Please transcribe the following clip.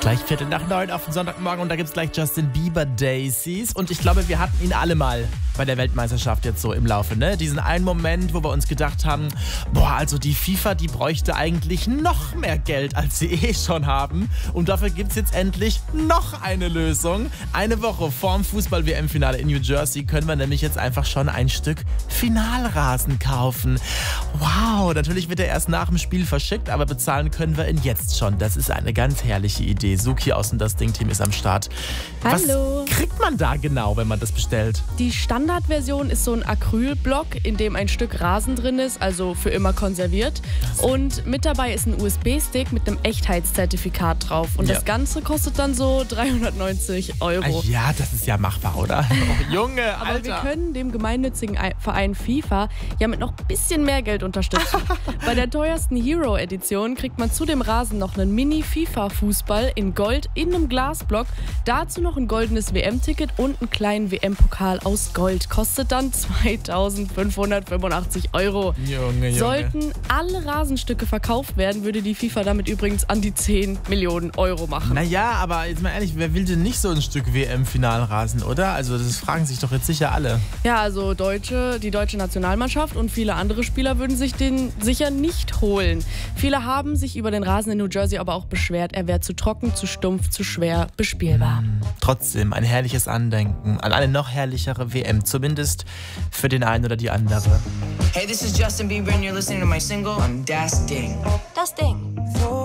Gleich 8:15 auf den Sonntagmorgen und da gibt's gleich Justin Bieber Daisies. Und ich glaube, wir hatten ihn alle mal bei der Weltmeisterschaft jetzt so im Laufe, ne? Diesen einen Moment, wo wir uns gedacht haben, also die FIFA, die bräuchte eigentlich noch mehr Geld, als sie schon haben. Und dafür gibt's jetzt endlich noch eine Lösung. Eine Woche vorm Fußball-WM-Finale in New Jersey können wir nämlich jetzt einfach schon ein Stück Finalrasen kaufen. Wow, natürlich wird er erst nach dem Spiel verschickt, aber bezahlen können wir ihn jetzt schon. Das ist eine ganz herrliche Idee. Suki aus dem Das Ding-Team ist am Start. Hallo. Was kriegt man da genau, wenn man das bestellt? Die Standardversion ist so ein Acrylblock, in dem ein Stück Rasen drin ist, also für immer konserviert. Und mit dabei ist ein USB-Stick mit einem Echtheitszertifikat drauf. Und das Ganze kostet dann so 390 €. Ja, das ist ja machbar, oder? Oh, Junge, Alter. Aber wir können dem gemeinnützigen Verein FIFA ja mit noch ein bisschen mehr Geld unterstützen. Bei der teuersten Hero-Edition kriegt man zu dem Rasen noch einen Mini-FIFA-Fußball in Gold in einem Glasblock. Dazu noch ein goldenes WM-Ticket und einen kleinen WM-Pokal aus Gold. Kostet dann 2.585 €. Junge. Sollten alle Rasenstücke verkauft werden, würde die FIFA damit übrigens an die 10 Millionen € machen. Naja, aber jetzt mal ehrlich, wer will denn nicht so ein Stück WM-Finalrasen, oder? Also das fragen sich doch jetzt sicher alle. Ja, also die deutsche Nationalmannschaft und viele andere Spieler würden sich den sicher nicht holen. Viele haben sich über den Rasen in New Jersey aber auch beschwert, er wäre zu trocken, zu stumpf, zu schwer bespielbar. Trotzdem ein herrliches Andenken an eine noch herrlichere WM, zumindest für den einen oder die andere. Hey, this is Justin Bieber and you're listening to my single on Das Ding. Das Ding.